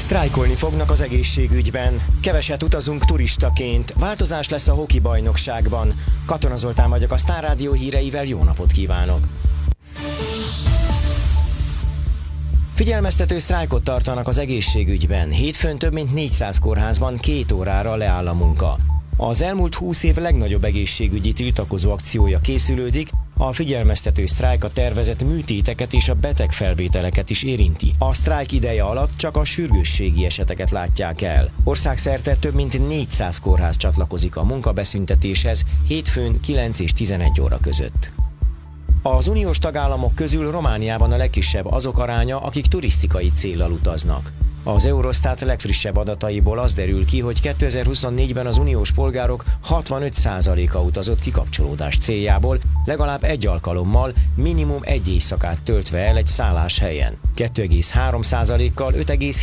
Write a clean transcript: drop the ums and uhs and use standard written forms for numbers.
Sztrájkolni fognak az egészségügyben. Keveset utazunk turistaként. Változás lesz a hoki bajnokságban. Katona Zoltán vagyok, a Sztár Rádió híreivel, jó napot kívánok! Figyelmeztető sztrájkot tartanak az egészségügyben. Hétfőn több mint 400 kórházban 2 órára leáll a munka. Az elmúlt 20 év legnagyobb egészségügyi tiltakozó akciója készülődik, a figyelmeztető sztrájk a tervezett műtéteket és a betegfelvételeket is érinti. A sztrájk ideje alatt csak a sürgősségi eseteket látják el. Országszerte több mint 400 kórház csatlakozik a munkabeszüntetéshez hétfőn 9 és 11 óra között. Az uniós tagállamok közül Romániában a legkisebb azok aránya, akik turisztikai céllal utaznak. Az Eurostat legfrissebb adataiból az derül ki, hogy 2024-ben az uniós polgárok 65%-a utazott kikapcsolódás céljából, legalább egy alkalommal, minimum egy éjszakát töltve el egy szálláshelyen. 2,3%-kal 5,7